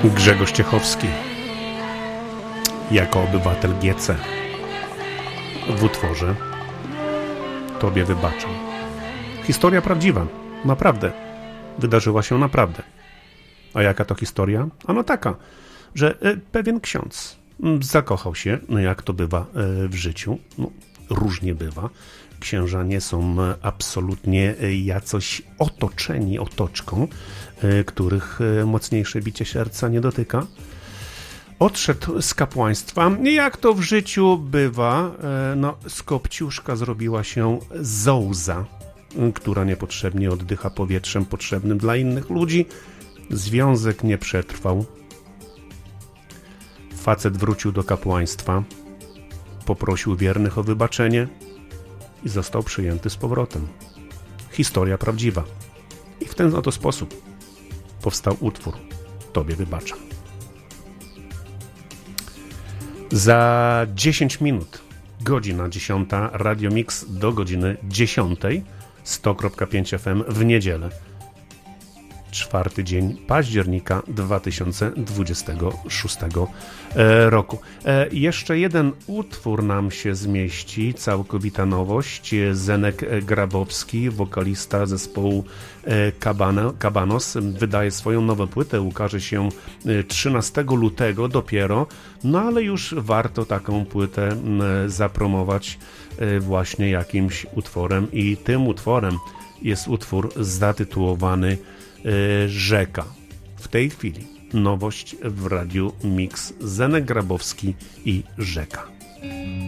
Grzegorz Ciechowski jako obywatel GC w utworze Tobie wybaczam. Historia prawdziwa, naprawdę. Wydarzyła się naprawdę. A jaka to historia? Ano taka, że pewien ksiądz zakochał się, no jak to bywa w życiu, no różnie bywa. Księża nie są absolutnie jacoś otoczeni otoczką, których mocniejsze bicie serca nie dotyka. Odszedł z kapłaństwa. Jak to w życiu bywa, no z Kopciuszka zrobiła się zołza, która niepotrzebnie oddycha powietrzem potrzebnym dla innych ludzi. Związek nie przetrwał. Facet wrócił do kapłaństwa, poprosił wiernych o wybaczenie i został przyjęty z powrotem. Historia prawdziwa. I w ten oto sposób powstał utwór Tobie wybaczam. Za 10 minut, godzina 10, Radio Mix do godziny 10, 100.5 FM w niedzielę. 4 dzień października 2026 roku. Jeszcze jeden utwór nam się zmieści, całkowita nowość. Grabowski, wokalista zespołu Cabanos, wydaje swoją nową płytę, ukaże się 13 lutego dopiero, no ale już warto taką płytę zapromować właśnie jakimś utworem i tym utworem jest utwór zatytułowany Rzeka. W tej chwili nowość w Radiu Mix. Zenek Grabowski i Rzeka.